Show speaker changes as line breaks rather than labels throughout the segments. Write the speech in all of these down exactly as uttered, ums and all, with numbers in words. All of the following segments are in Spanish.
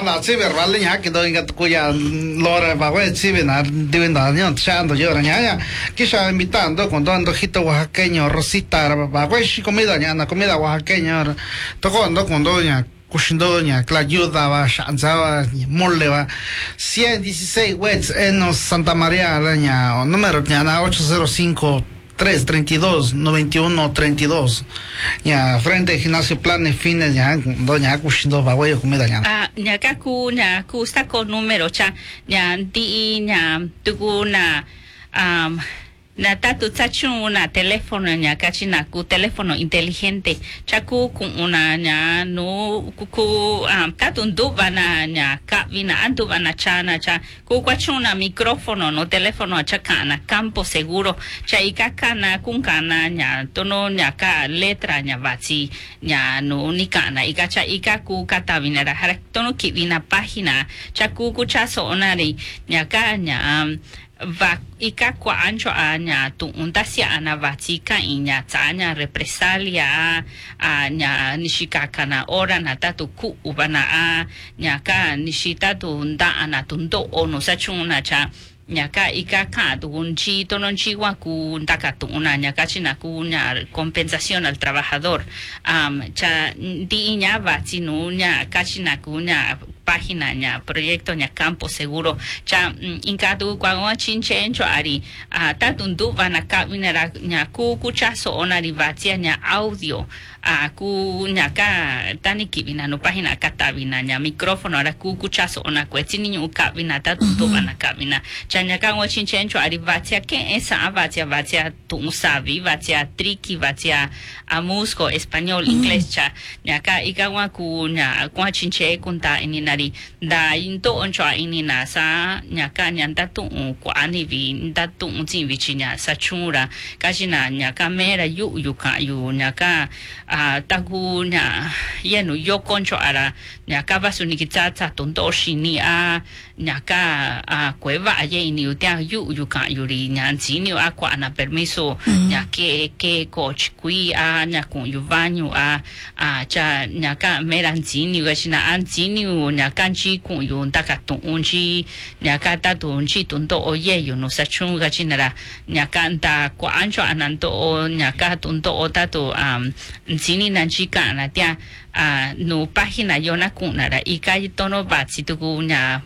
ba che ver vale nya que do inga kuya lora ba we che na diventa nya chando yo nya nya que está invitando con todo hito oaxaqueño Rosita ba we shi comida nya na comida oaxaqueña tocando con doña Cushindoña, la ayuda va, Shanzaba, Mole va, ciento dieciséis West en Santa María, Araña, número ya ocho cero cinco, tres tres dos, nueve uno tres dos, ya frente al gimnasio Planes Fines, ya, doña Cushindo va, güey, comida ya.
Ah, ya cacu, ya, custa con número, cha, ya, di, ya, tuvo una, um, na tatu tachu una teléfono nya kachina ku teléfono inteligente chaku ku una nya no ku ku um, tatu nduba na nya ka vina anduba na chana cha ku kwachuna micrófono no teléfono chakana campo seguro cha ikakana kunkana nya tono nya ka letra nya vati nya no nikana ikacha ikaku kata vina ra tono ki vina página chaku ku chaso onari nya ka nya um, va ika kwa ancho anya tu untasia ana vatika inya tanya represalia a nya nishikaka na ora na tatu ku ubana a nyaka nishita tu nda ana tundo ono sachuna cha nyaka ika ka tu unchi tononchi wa ku ndaka tu una nyaka china ku nya compensación al trabajador um cha di nya vatinu nya kachina ku nya página nya proyecto nya campo seguro cha inkatu kwa chinche encho ari a tatundu vana ka vinera nya ku kuchaso onari vatia nya audio a ku nya ka tani kivina no página katavina nya micrófono ara ku kuchaso ona kwetini nyu ka vina tatundu vana ka vina cha nya ka chinche encho ari vatia ke esa vatia vatia tu savi vatia triki vatia a musco español inglés cha nya ka ikawa ku nya kwa chinche kunta inina da into oncho ini na sa nyaka nyanda tu kwa ani vi ndatu untin vichinya sa chura kashina nyaka mera yu yuka yu nyaka a tagu nya yenu yokoncho ara nyaka basuni kitata tondo shini a nyaka a cueva aye ini utia yu yuka yuri nyanzini akwa na permiso nyake ke coach kui a nyaku yuvanyu a a cha nyaka mera nzini kashina anzini kanchi ku yu ndaka tu unchi nyaka ta tu unchi tundo oye yu no sachunga chinara nyaka nta kwa ancho ananto o nyaka tundo o tatu um nzini nanchika na tia uh, no página yona kunara ikai tono batsi tu nya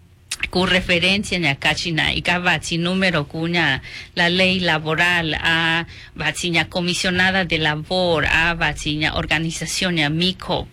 ku referencia nya kachina ikavati número kunya la ley laboral a vatiña comisionada de labor a vatiña organización nya micop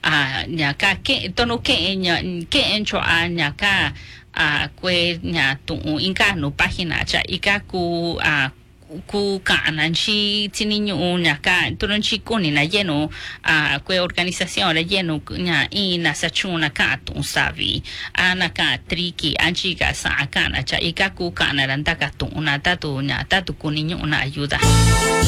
a nya ka ke tono ke nya ke encho a nya ka a kwe nya tu inka no página cha ikaku a ku kananchi tininyu nya ka tunanchi kuni na yeno a kwe organización la yeno nya ina sachuna ka tu savi ana ka triki anchi ka sa kana cha ikaku kana ranta ka tu una tatu nya tatu kuninyu una ayuda